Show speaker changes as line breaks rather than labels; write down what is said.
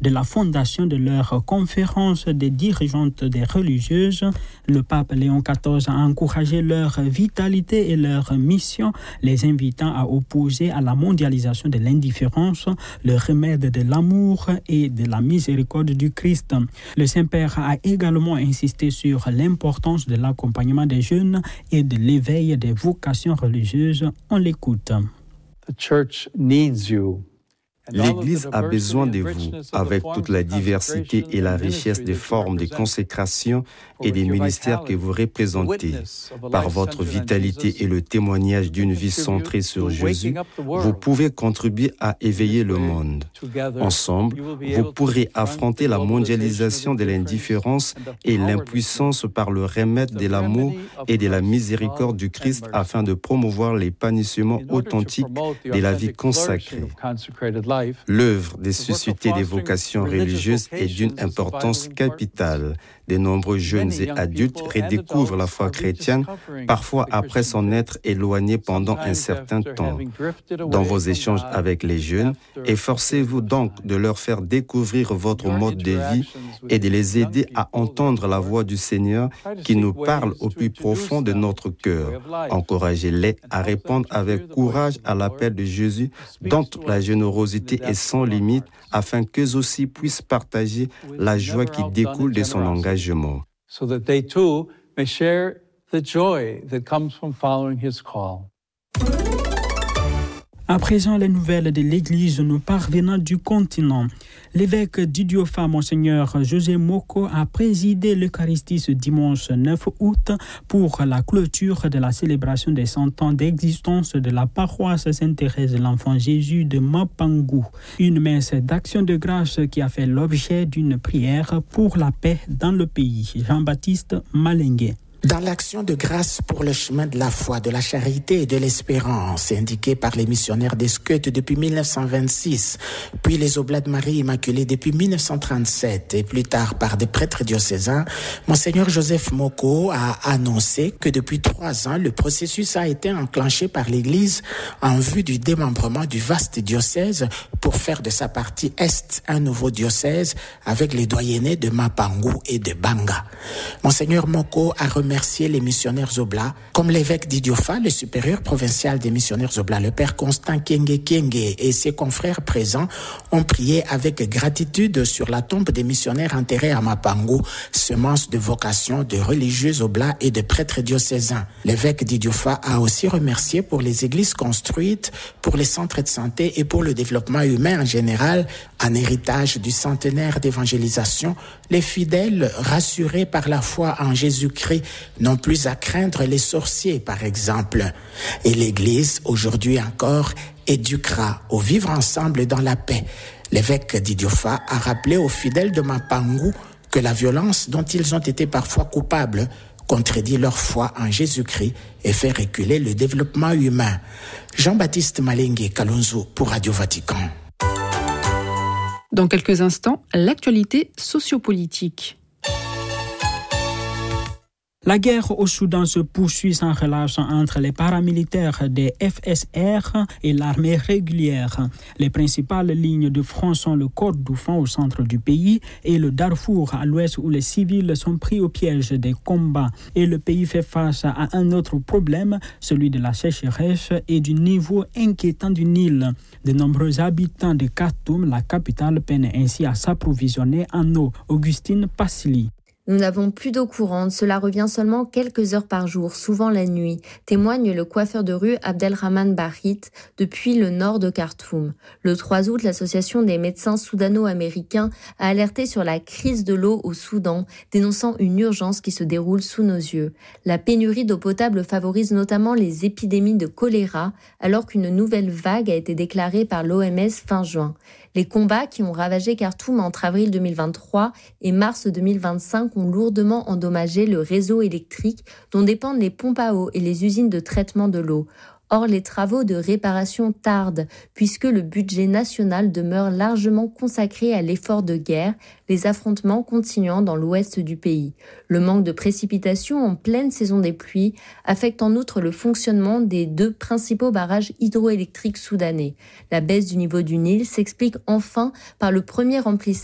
de la fondation de leur conférence des dirigeantes des religieuses. Le pape Léon XIV a encouragé leur vitalité et leur mission, les invitant à opposer à la mondialisation de l'indifférence le remède de l'amour et de la miséricorde du Christ. Le Saint-Père a également insisté sur l'importance de l'accompagnement des jeunes et de l'éveil des vocations religieuses. On l'écoute.
L'Église a besoin de vous, avec toute la diversité et la richesse des formes de consécration et des ministères que vous représentez. Par votre vitalité et le témoignage d'une vie centrée sur Jésus, vous pouvez contribuer à éveiller le monde. Ensemble, vous pourrez affronter la mondialisation de l'indifférence et l'impuissance par le remède de l'amour et de la miséricorde du Christ afin de promouvoir l'épanouissement authentique de la vie consacrée. L'œuvre de susciter des vocations religieuses est d'une importance capitale. De nombreux jeunes et adultes redécouvrent la foi chrétienne, parfois après s'en être éloignés pendant un certain temps. Dans vos échanges avec les jeunes, efforcez-vous donc de leur faire découvrir votre mode de vie et de les aider à entendre la voix du Seigneur qui nous parle au plus profond de notre cœur. Encouragez-les à répondre avec courage à l'appel de Jésus dont la générosité est sans limite afin qu'eux aussi puissent partager la joie qui découle de son engagement.
So that they too may share the joy that comes from following his call.
À présent, les nouvelles de l'Église nous parvenant du continent. L'évêque d'Idiofa, Monseigneur José Moko, a présidé l'Eucharistie ce dimanche 9 août pour la clôture de la célébration des 100 ans d'existence de la paroisse Sainte-Thérèse de l'Enfant Jésus de Mapangou. Une messe d'action de grâce qui a fait l'objet d'une prière pour la paix dans le pays. Jean-Baptiste Malengue.
Dans l'action de grâce pour le chemin de la foi, de la charité et de l'espérance, indiquée par les missionnaires d'Esquet depuis 1926, puis les Oblats de Marie Immaculée depuis 1937 et plus tard par des prêtres diocésains, Monseigneur Joseph Moko a annoncé que depuis 3 ans, le processus a été enclenché par l'Église en vue du démembrement du vaste diocèse pour faire de sa partie Est un nouveau diocèse avec les doyennés de Mapangou et de Banga. Monseigneur Moko a remercié les missionnaires Oblats, comme l'évêque d'Idiofa, le supérieur provincial des missionnaires Oblats, le père Constant Kenge Kenge et ses confrères présents ont prié avec gratitude sur la tombe des missionnaires enterrés à Mapangou, semence de vocation de religieux Oblats et de prêtres diocésains. L'évêque d'Idiofa a aussi remercié pour les églises construites, pour les centres de santé et pour le développement humain en général, en héritage du centenaire d'évangélisation, les fidèles rassurés par la foi en Jésus-Christ n'ont plus à craindre les sorciers, par exemple. Et l'Église, aujourd'hui encore, éduquera au vivre ensemble dans la paix. L'évêque d'Idiofa a rappelé aux fidèles de Mapangou que la violence dont ils ont été parfois coupables contredit leur foi en Jésus-Christ et fait reculer le développement humain. Jean-Baptiste Malengue, Kalonzo pour Radio Vatican.
Dans quelques instants, l'actualité sociopolitique.
La guerre au Soudan se poursuit sans relâche entre les paramilitaires des FSR et l'armée régulière. Les principales lignes de front sont le Kordofan au centre du pays et le Darfour à l'ouest où les civils sont pris au piège des combats. Et le pays fait face à un autre problème, celui de la sécheresse et du niveau inquiétant du Nil. De nombreux habitants de Khartoum, la capitale, peinent ainsi à s'approvisionner en eau. Augustine Passili.
Nous n'avons plus d'eau courante, cela revient seulement quelques heures par jour, souvent la nuit, témoigne le coiffeur de rue Abdelrahman Bahit depuis le nord de Khartoum. Le 3 août, l'association des médecins soudano-américains a alerté sur la crise de l'eau au Soudan, dénonçant une urgence qui se déroule sous nos yeux. La pénurie d'eau potable favorise notamment les épidémies de choléra, alors qu'une nouvelle vague a été déclarée par l'OMS fin juin. Les combats qui ont ravagé Khartoum entre avril 2023 et mars 2025 ont lourdement endommagé le réseau électrique dont dépendent les pompes à eau et les usines de traitement de l'eau. Or, les travaux de réparation tardent puisque le budget national demeure largement consacré à l'effort de guerre, les affrontements continuant dans l'ouest du pays. Le manque de précipitations en pleine saison des pluies affecte en outre le fonctionnement des 2 principaux barrages hydroélectriques soudanais. La baisse du niveau du Nil s'explique enfin par le premier remplissage